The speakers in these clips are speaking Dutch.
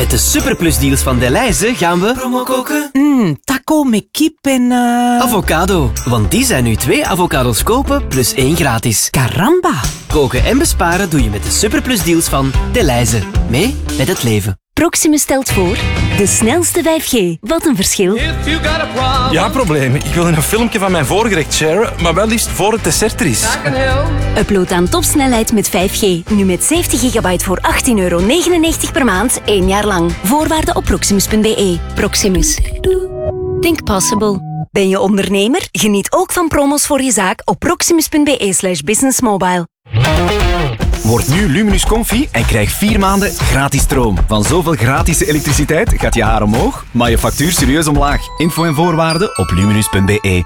Met de Superplus deals van Delhaize gaan we promo koken. Taco met kip en... Avocado. Want die zijn nu 2 avocados kopen plus 1 gratis. Caramba. Koken en besparen doe je met de Superplus deals van Delhaize. Mee met het leven. Proximus stelt voor de snelste 5G. Wat een verschil. Ja, problemen. Ik wil een filmpje van mijn voorgerecht sharen, maar wel liefst voor het dessert er is. Upload aan topsnelheid met 5G. Nu met 70 gigabyte voor €18,99 per maand, 1 jaar lang. Voorwaarden op proximus.be. Proximus. Think possible. Ben je ondernemer? Geniet ook van promos voor je zaak op proximus.be/businessmobile. Word nu Luminus Comfy en krijg 4 maanden gratis stroom. Van zoveel gratis elektriciteit gaat je haar omhoog, maar je factuur serieus omlaag. Info en voorwaarden op luminus.be.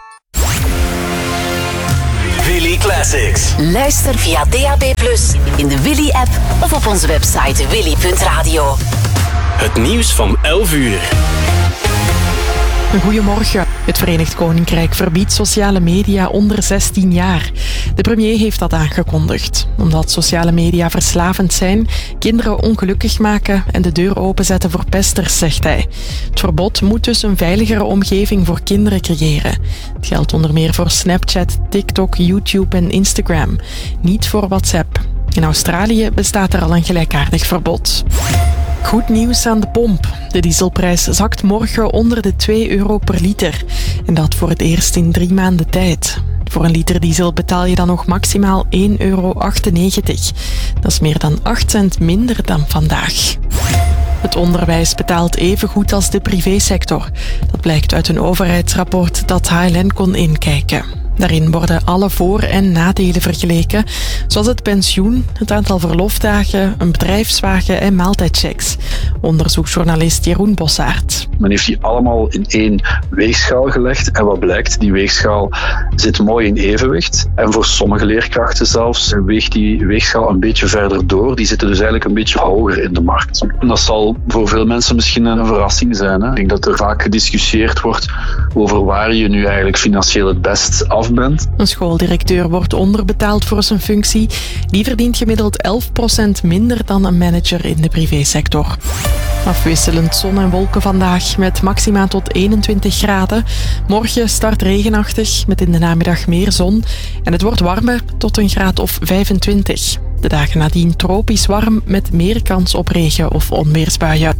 Willy Classics. Luister via DAB+, in de Willy-app of op onze website willy.radio. Het nieuws van 11 uur. Goedemorgen. Het Verenigd Koninkrijk verbiedt sociale media onder 16 jaar. De premier heeft dat aangekondigd. Omdat sociale media verslavend zijn, kinderen ongelukkig maken en de deur openzetten voor pesters, zegt hij. Het verbod moet dus een veiligere omgeving voor kinderen creëren. Het geldt onder meer voor Snapchat, TikTok, YouTube en Instagram. Niet voor WhatsApp. In Australië bestaat er al een gelijkaardig verbod. Goed nieuws aan de pomp. De dieselprijs zakt morgen onder de €2 per liter. En dat voor het eerst in 3 maanden tijd. Voor een liter diesel betaal je dan nog maximaal €1,98. Dat is meer dan 8 cent minder dan vandaag. Het onderwijs betaalt even goed als de privésector. Dat blijkt uit een overheidsrapport dat HLN kon inkijken. Daarin worden alle voor- en nadelen vergeleken, zoals het pensioen, het aantal verlofdagen, een bedrijfswagen en maaltijdchecks. Onderzoeksjournalist Jeroen Bossaert. Men heeft die allemaal in 1 weegschaal gelegd en wat blijkt, die weegschaal zit mooi in evenwicht. En voor sommige leerkrachten zelfs weegt die weegschaal een beetje verder door. Die zitten dus eigenlijk een beetje hoger in de markt. En dat zal voor veel mensen misschien een verrassing zijn. Hè? Ik denk dat er vaak gediscussieerd wordt over waar je nu eigenlijk financieel het best af bent. Een schooldirecteur wordt onderbetaald voor zijn functie. Die verdient gemiddeld 11% minder dan een manager in de privésector. Afwisselend zon en wolken vandaag met maxima tot 21 graden. Morgen start regenachtig met in de namiddag meer zon. En het wordt warmer tot een graad of 25. De dagen nadien tropisch warm met meer kans op regen of onweersbuien.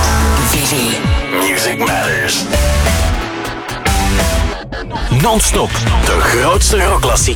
Music Matters. Non-stop, de grootste rockklassiekers.